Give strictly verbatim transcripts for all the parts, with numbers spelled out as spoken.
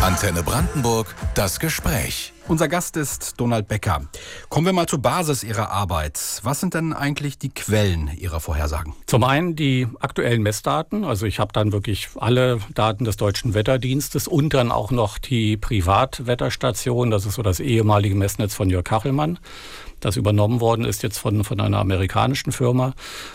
Antenne Brandenburg, das Gespräch. Unser Gast ist Donald Becker. Kommen wir mal zur Basis Ihrer Arbeit. Was sind denn eigentlich die Quellen Ihrer Vorhersagen? Zum einen die aktuellen Messdaten. Also ich habe dann wirklich alle Daten des Deutschen Wetterdienstes und dann auch noch die Privatwetterstation. Das ist so das ehemalige Messnetz von Jörg Kachelmann, das übernommen worden ist jetzt von, von einer amerikanischen Firma.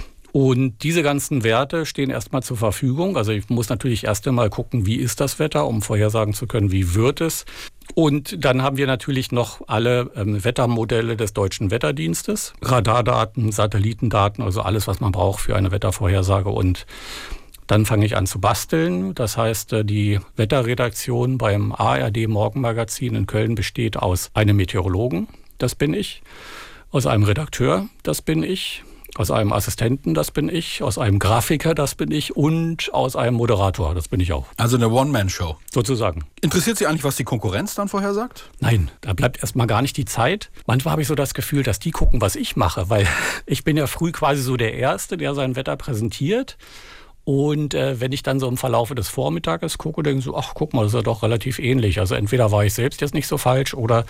Und diese ganzen Werte stehen erstmal zur Verfügung. Also ich muss natürlich erst einmal gucken, wie ist das Wetter, um vorhersagen zu können, wie wird es. Und dann haben wir natürlich noch alle ähm, Wettermodelle des Deutschen Wetterdienstes. Radardaten, Satellitendaten, also alles, was man braucht für eine Wettervorhersage. Und dann fange ich an zu basteln. Das heißt, die Wetterredaktion beim A R D Morgenmagazin in Köln besteht aus einem Meteorologen, das bin ich, aus einem Redakteur, das bin ich, aus einem Assistenten, das bin ich, aus einem Grafiker, das bin ich und aus einem Moderator, das bin ich auch. Also eine One-Man-Show. Sozusagen. Interessiert Sie eigentlich, was die Konkurrenz dann vorhersagt? Nein, da bleibt erstmal gar nicht die Zeit. Manchmal habe ich so das Gefühl, dass die gucken, was ich mache, weil ich bin ja früh quasi so der Erste, der sein Wetter präsentiert. Und äh, wenn ich dann so im Verlaufe des Vormittages gucke, denke ich so, ach guck mal, das ist ja doch relativ ähnlich. Also entweder war ich selbst jetzt nicht so falsch oder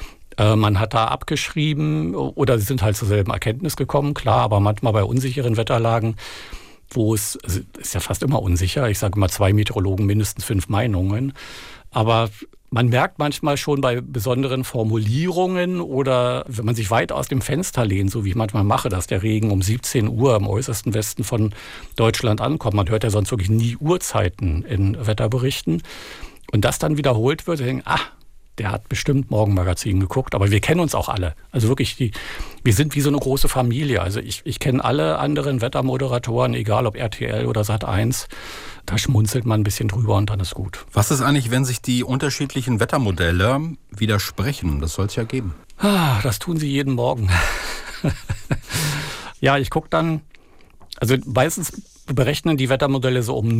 man hat da abgeschrieben oder sie sind halt zur selben Erkenntnis gekommen, klar, aber manchmal bei unsicheren Wetterlagen, wo es, es ist ja fast immer unsicher, ich sage mal zwei Meteorologen, mindestens fünf Meinungen, aber man merkt manchmal schon bei besonderen Formulierungen oder wenn man sich weit aus dem Fenster lehnt, so wie ich manchmal mache, dass der Regen um siebzehn Uhr im äußersten Westen von Deutschland ankommt. Man hört ja sonst wirklich nie Uhrzeiten in Wetterberichten. Und das dann wiederholt wird, denken, ah, der hat bestimmt Morgenmagazin geguckt, aber wir kennen uns auch alle. Also wirklich, die, wir sind wie so eine große Familie. Also ich, ich kenne alle anderen Wettermoderatoren, egal ob R T L oder Sat eins. Da schmunzelt man ein bisschen drüber und dann ist gut. Was ist eigentlich, wenn sich die unterschiedlichen Wettermodelle widersprechen? Das soll es ja geben. Ah, das tun sie jeden Morgen. Ja, ich gucke dann, also meistens berechnen die Wettermodelle so um